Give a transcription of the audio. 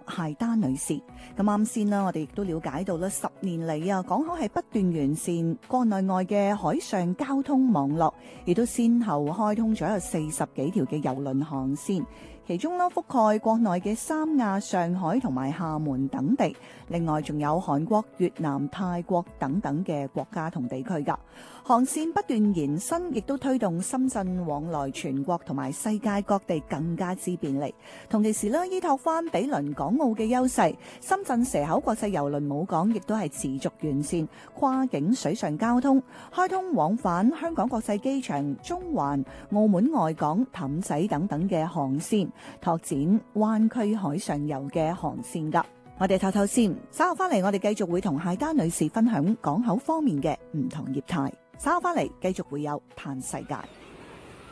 謝丹女士。咁啱先啦，我哋亦都了解到啦，10年嚟啊，港口係不斷完善國內外嘅海上交通網絡，亦都先後開通咗有40幾條嘅郵輪航線。其中覆蓋國內嘅三亞、上海同埋廈門等地，另外仲有韓國、越南、泰國等等嘅國家同地區㗎。航線不斷延伸，亦都推動深圳往來全國同埋世界各地更加之便利。同其時呢，依託翻毗鄰港澳嘅優勢，深圳蛇口國際郵輪母港亦都係持續完善跨境水上交通，開通往返香港國際機場、中環、澳門外港、氹仔等等嘅航線，拓展灣區海上遊嘅航線㗎。我哋唞唞先，稍後翻嚟我哋繼續會同謝丹女士分享港口方面嘅唔同業態。稍後翻嚟繼續會有嘆世界。